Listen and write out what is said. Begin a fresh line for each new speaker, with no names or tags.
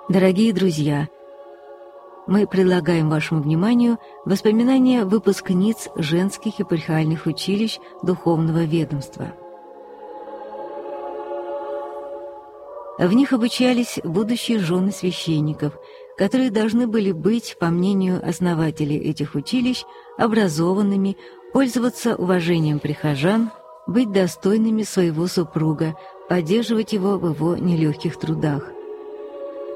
Дорогие друзья, мы предлагаем вашему вниманию воспоминания выпускниц женских епархиальных училищ Духовного ведомства. В них обучались будущие жены священников, которые должны были быть, по мнению основателей этих училищ, образованными, пользоваться уважением прихожан, быть достойными своего супруга, поддерживать его в его нелегких трудах.